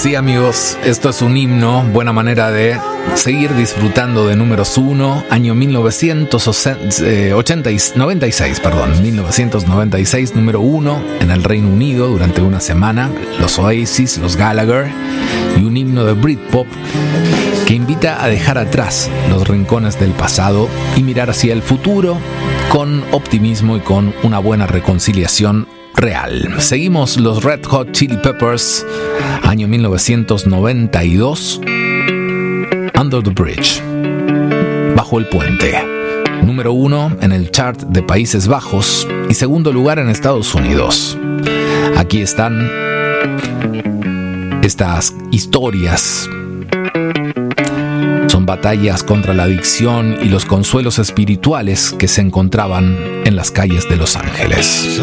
Sí, amigos, esto es un himno, buena manera de seguir disfrutando de números 1, año 1996, número 1 en el Reino Unido durante una semana, los Oasis, los Gallagher, y un himno de Britpop que invita a dejar atrás los rincones del pasado y mirar hacia el futuro con optimismo y con una buena reconciliación real. Seguimos los Red Hot Chili Peppers, año 1992, Under the Bridge, Bajo el Puente, número 1 en el chart de Países Bajos y segundo lugar en Estados Unidos. Aquí están estas historias. Son batallas contra la adicción y los consuelos espirituales que se encontraban en las calles de Los Ángeles.